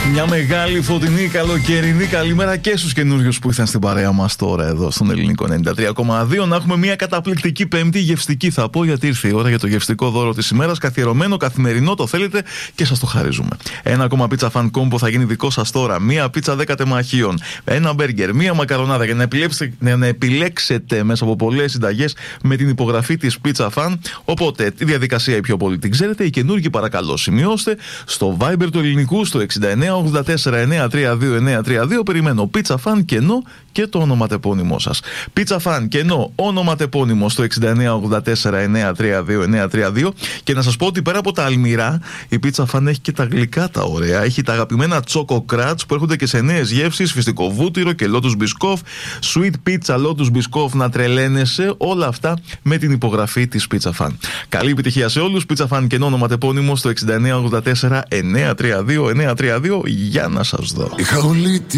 Μια μεγάλη φωτεινή καλοκαιρινή καλημέρα και στους καινούριους που ήρθαν στην παρέα μας τώρα εδώ στον Ελληνικό 93,2. Να έχουμε μια καταπληκτική Πέμπτη, γευστική θα πω, γιατί ήρθε η ώρα για το γευστικό δώρο της ημέρας. Καθιερωμένο, καθημερινό, το θέλετε και σας το χαρίζουμε. Ένα ακόμα πίτσα φαν κόμπο θα γίνει δικό σας τώρα. Μία πίτσα 10 τεμαχίων, ένα μπέργκερ, μία μακαρονάδα για να επιλέξετε μέσα από πολλές συνταγές με την υπογραφή της πίτσα φαν. Οπότε τη διαδικασία η πιο πολύ την ξέρετε. Οι καινούργοι παρακαλώ σημειώστε στο Viber του Ελληνικού στο 6984-932-932. Περιμένω πίτσα φαν κενό και το ονοματεπώνυμό σας. Πίτσα φαν κενό ονοματεπώνυμο στο 6984-932-932. Και να σας πω ότι πέρα από τα αλμυρά, η πίτσα φαν έχει και τα γλυκά τα ωραία. Έχει τα αγαπημένα τσόκο κράτς που έρχονται και σε νέες γεύσεις, φυστικό βούτυρο και λότους μπισκόφ, sweet pizza, λότους μπισκόφ, να τρελαίνεσαι. Όλα αυτά με την υπογραφή της πίτσα φαν. Καλή επιτυχία σε όλους. Πίτσα φαν κενό ονοματεπώνυμο στο 6984-932-932. Για να σας δω.